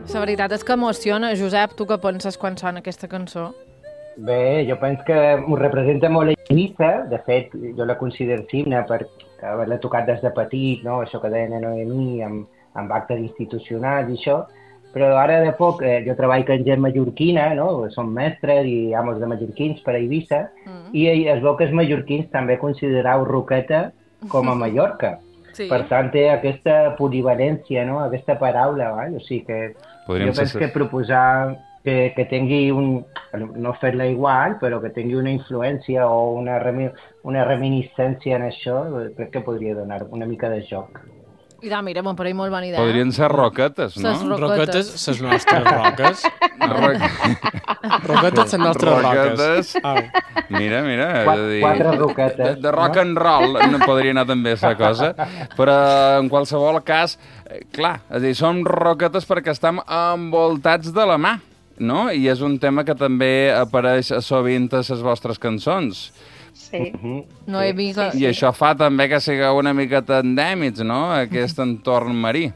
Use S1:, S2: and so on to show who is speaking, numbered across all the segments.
S1: La veritat és que emociona. Josep, tu què penses quan sona aquesta cançó?
S2: Bé, jo penso que m'ho representa molt a Eivissa. De fet, jo la considero signa per haver-la tocat des de petit, no? Això que deien a Noemí, amb actes institucionals i això. Però ara de poc, jo treballo amb gent mallorquina, no? Som mestres i amos de mallorquins per a Eivissa, i es veu que els mallorquins també considerau roqueta com a Mallorca.
S1: Sí.
S2: Per tant, té aquesta polivalència, no? Aquesta paraula, val? O sigui que jo penso que proposar que tingui no fer-la igual, però que tingui una influència o una reminiscència en això, crec que podria donar una mica de joc.
S1: Mira, m'ho pareix molt bona idea.
S3: Podrien ser roquetes, no?
S4: Roquetes, les nostres roques. Roquetes, les nostres roques.
S3: Mira.
S2: Quatre roquetes.
S3: De rock and roll no podria anar també la cosa, però en qualsevol cas, clar, és a dir, som roquetes perquè estem envoltats de la mà, no? I és un tema que també apareix sovint a les vostres cançons.
S5: Sí.
S3: I això fa també que sigueu una miqueta endèmics, no?, aquest entorn marí.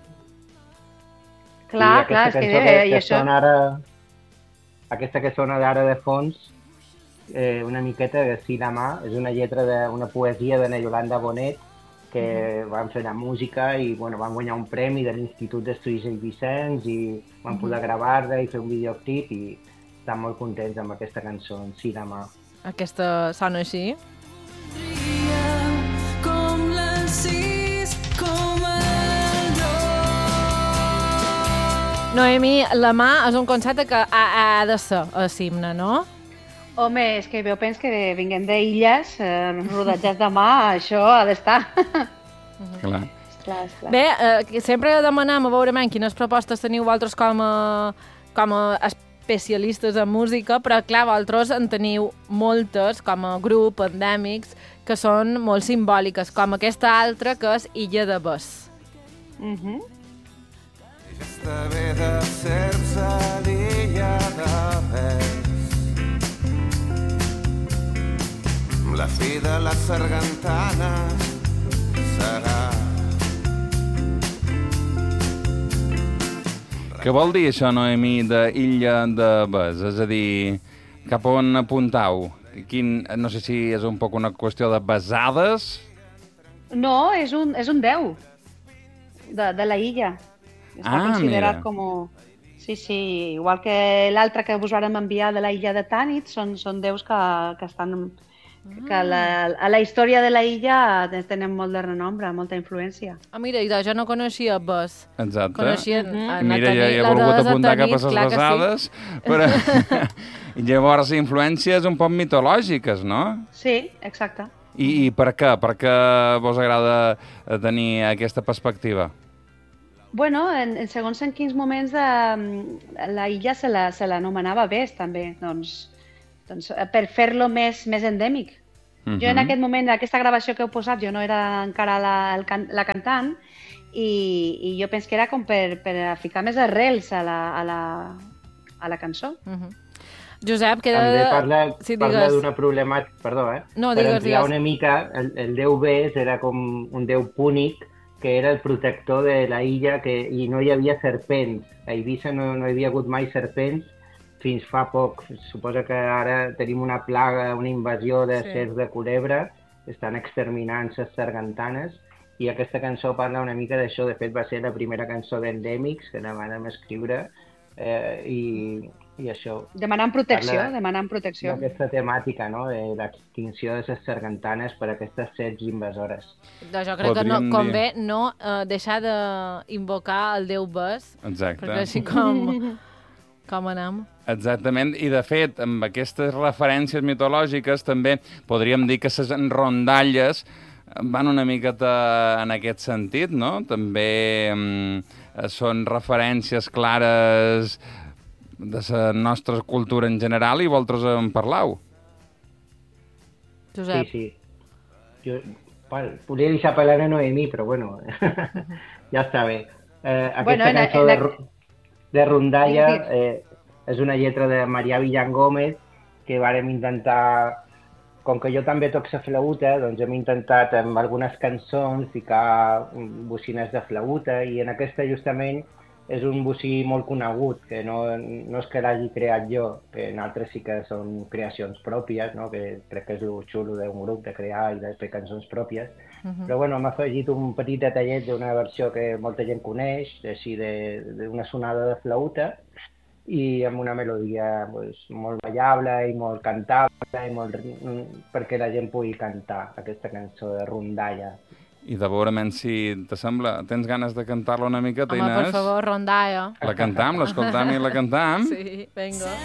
S5: Clar, és que això...
S2: Aquesta que sona d'ara de fons, una miqueta de Sí la mà, és una lletra d'una poesia de Yolanda Bonet, que van fer la música i van guanyar un premi de l'Institut d'Estudis Eivissencs i van poder gravar-la i fer un videoclip i estan molt contents amb aquesta cançó, Sí la mà.
S1: Aquesta sona així. Noemí, la mà és un concepte que ha de ser a l'himne, no?
S5: Home, és que jo penso que vinguem d'illes, rodatges de mà, això ha d'estar.
S3: Clar.
S5: Bé,
S1: sempre demanem a veure quines propostes teniu vosaltres com a especialistes en música, però clar, vosaltres en teniu moltes com a grup, endèmics, que són molt simbòliques, com aquesta altra que és Illa de Bes.
S6: Aquesta ve de ser-se l'Illa de Bes, la fi de la sargantana serà.
S3: Què vol dir això, Noemí, d'Illa de Bes? És a dir, cap on apuntau? No sé si és un poc una qüestió de besades?
S5: No, és un déu de la illa. Està considerat com... Sí, igual que l'altre que us vàrem enviar de la illa de Tànit, són déus que estan... que a la història de la illa tenen molt de renombre, molta influència.
S1: Mira, jo no coneixia Bes.
S3: Exacte.
S1: Coneixia
S3: Mira, ja he volgut apuntar cap a les besades, però llavors influències un poc mitològiques, no?
S5: Sí, exacte.
S3: I per què? Per què vos agrada tenir aquesta perspectiva?
S5: Bueno, en segons en quins moments la illa se l'anomenava Bes, també, doncs per fer-lo més endèmic. Jo en aquest moment, en aquesta gravació que heu posat, jo no era encara la cantant i jo penso que era com per ficar més arrels a la cançó.
S1: Josep, que...
S2: També parla d'una problemàtica... Perdó,
S1: No,
S2: per
S1: digues.
S2: ampliar una mica, el déu Bes era com un déu púnic que era el protector de la illa i no hi havia serpents. A Eivissa no hi havia hagut mai serpents fins fa poc. Suposa que ara tenim una plaga, una invasió de serps de culebra, estan exterminant les sargantanes i aquesta cançó parla una mica d'això. De fet, va ser la primera cançó d'Endèmics que la vam escriure i això.
S5: Demanant protecció.
S2: Aquesta temàtica, no?, de l'extinció de les sargantanes per aquestes serps invasores.
S1: Doncs jo crec que convé no deixar d'invocar el déu Bes.
S3: Exacte.
S1: Perquè així com anem.
S3: Exactament, i de fet, amb aquestes referències mitològiques també podríem dir que les rondalles van una miqueta en aquest sentit, no? També són referències clares de la nostra cultura en general i vosaltres en parlau.
S1: Josep.
S2: Sí. Jo volia deixar parlar a Noemí, però bueno, ja està bé. Aquesta cançó de rondalla és una lletra de Marià Villan Gómez que vàrem intentar, com que jo també toco la flauta, doncs hem intentat amb algunes cançons ficar bocines de flauta i en aquesta justament és un bocí molt conegut, que no és que l'hagi creat jo, que en altres sí que són creacions pròpies, no? Que crec que és el xulo d'un grup de crear i de fer cançons pròpies. Però bueno, hem afegit un petit detallet d'una versió que molta gent coneix, així d'una sonada de flauta, i amb una melodia pues, molt ballable i molt cantable, perquè la gent pugui cantar aquesta cançó de rondalla.
S3: I de veure, si te sembla, tens ganes de cantar-la una miqueta, Inés?
S1: Home, per favor, rondalla.
S3: La cantam, l'escoltam i la cantam?
S1: Sí, vinga.